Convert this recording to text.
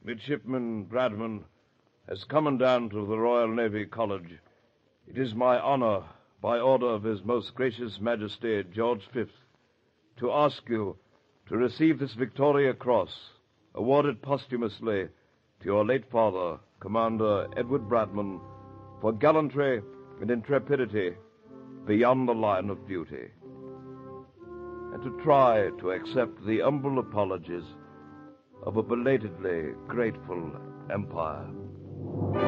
Midshipman Bradman, as Commandant of the Royal Navy College, it is my honor, by order of His Most Gracious Majesty George V, to ask you to receive this Victoria Cross, awarded posthumously to your late father, Commander Edward Bradman, for gallantry and intrepidity beyond the line of duty, and to try to accept the humble apologies of a belatedly grateful empire.